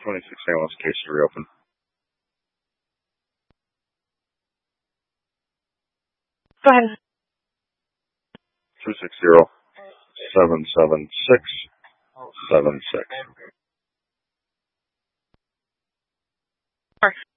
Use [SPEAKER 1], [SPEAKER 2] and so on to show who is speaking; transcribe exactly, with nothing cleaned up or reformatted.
[SPEAKER 1] twenty-six ambulance case to reopen.
[SPEAKER 2] Go ahead.
[SPEAKER 1] two six zero, seven seven six, seven six.